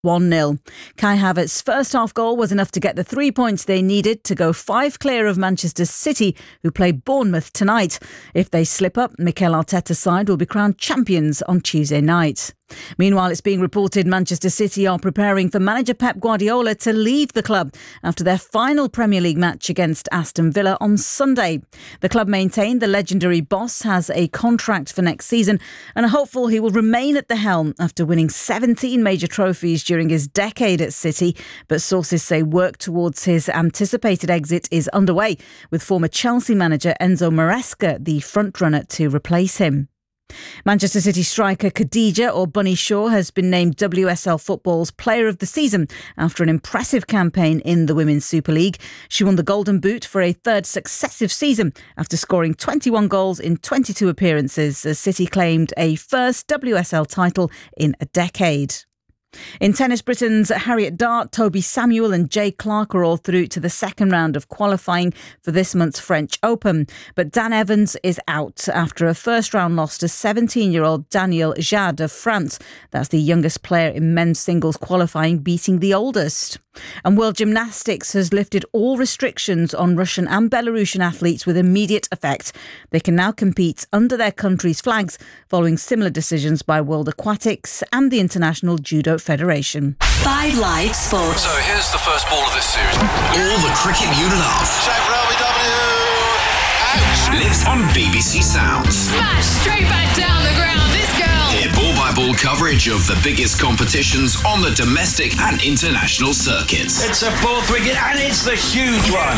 1-0. Kai Havertz's first half goal was enough to get the 3 points they needed to go 5 clear of Manchester City, who play Bournemouth tonight. If they slip up, Mikel Arteta's side will be crowned champions on Tuesday night. Meanwhile, it's being reported Manchester City are preparing for manager Pep Guardiola to leave the club after their final Premier League match against Aston Villa on Sunday. The club maintained the legendary boss has a contract for next season and are hopeful he will remain at the helm after winning 17 major trophies during his decade at City. But sources say work towards his anticipated exit is underway, with former Chelsea manager Enzo Maresca the frontrunner to replace him. Manchester City striker Khadija or Bunny Shaw has been named WSL Football's Player of the Season after an impressive campaign in the Women's Super League. She won the Golden Boot for a third successive season after scoring 21 goals in 22 appearances, as City claimed a first WSL title in a decade. In tennis, Britain's Harriet Dart, Toby Samuel and Jay Clark are all through to the second round of qualifying for this month's French Open. But Dan Evans is out after a first-round loss to 17-year-old Daniel Jade of France. That's the youngest player in men's singles qualifying, beating the oldest. And World Gymnastics has lifted all restrictions on Russian and Belarusian athletes with immediate effect. They can now compete under their country's flags following similar decisions by World Aquatics and the International Judo Federation. 5 Live Sports. So here's the first ball of this series. All the cricket you love. Shave for LBW. Out. Lives on BBC Sounds. Smash straight back down the ground. This girl. Hear ball-by-ball coverage of the biggest competitions on the domestic and international circuits. It's a 4th wicket and it's the huge one.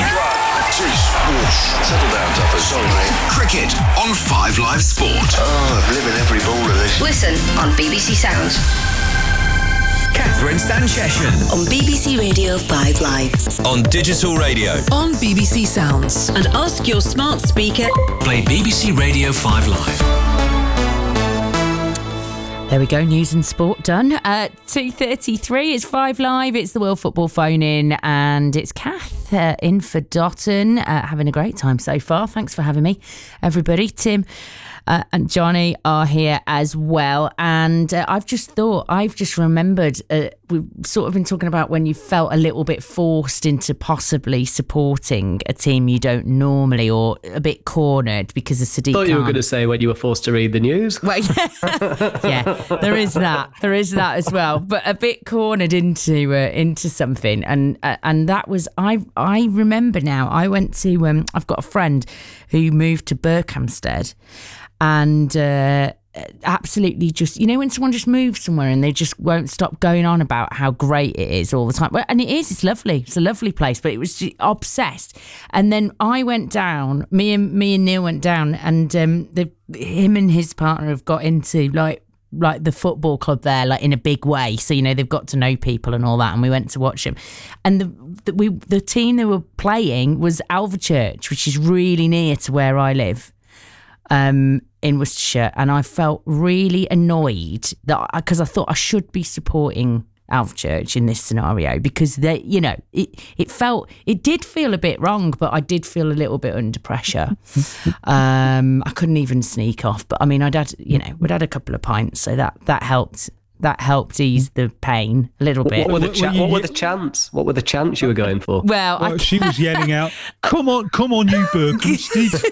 Settle down, Duffers. Sorry, mate. Cricket on 5 Live Sport. Oh, I'm living every ball of this. Listen on BBC Sounds. Catherine Stanchession. On BBC Radio 5 Live. On digital radio. On BBC Sounds. And ask your smart speaker. Play BBC Radio 5 Live. There we go, news and sport done. 2:33, it's 5 Live, it's the World Football phone-in, and it's Kath in for Dotton. Having a great time so far. Thanks for having me, everybody. Tim and Johnny are here as well. And I've just remembered, we've sort of been talking about when you felt a little bit forced into possibly supporting a team you don't normally, or a bit cornered because of Sadiq Khan. I thought you were going to say when you were forced to read the news. Well, yeah, there is that as well. But a bit cornered into something, and that was I remember now. I went to I've got a friend who moved to Berkhamsted, and absolutely just, you know, when someone just moves somewhere and they just won't stop going on about how great it is all the time. And it's lovely. It's a lovely place, but it was just obsessed. And then I went down, me and Neil went down, and him and his partner have got into like the football club there, like in a big way. So, you know, they've got to know people and all that. And we went to watch them. And the team they were playing was Alvechurch, which is really near to where I live. In Worcestershire, and I felt really annoyed because I thought I should be supporting Alvechurch in this scenario, because they, you know, it did feel a bit wrong, but I did feel a little bit under pressure. I couldn't even sneak off, but I mean, we'd had a couple of pints, so that helped. That helped ease the pain a little bit. What were the chants? What were the chants you were going for? Well, she was yelling out, "Come on, you Berkhamsted!"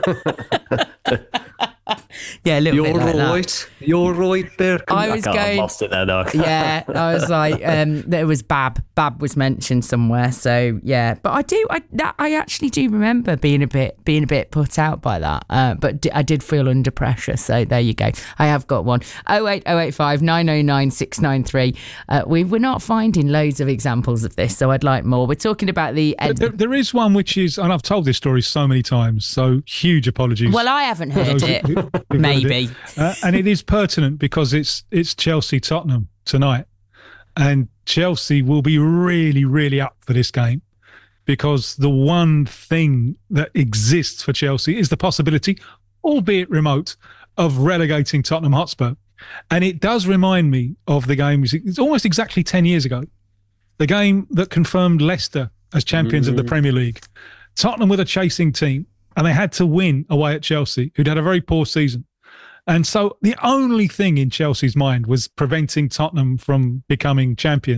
Yeah, a little bit like right. that. You're right, Berkhamsted. I lost it there now. Yeah, I was like, there was Bab. Bab was mentioned somewhere, so yeah. But I actually do remember being a bit put out by that. But I did feel under pressure, so there you go. I have got one. 08085 909 693. We're not finding loads of examples of this, so I'd like more. We're talking about there is one which is, and I've told this story so many times, so huge apologies. Well, I haven't heard it. Maybe. And it is pertinent because it's Chelsea-Tottenham tonight. And Chelsea will be really, really up for this game, because the one thing that exists for Chelsea is the possibility, albeit remote, of relegating Tottenham Hotspur. And it does remind me of the game, it's almost exactly 10 years ago, the game that confirmed Leicester as champions of the Premier League. Tottenham were the chasing team, and they had to win away at Chelsea, who'd had a very poor season. And so the only thing in Chelsea's mind was preventing Tottenham from becoming champions.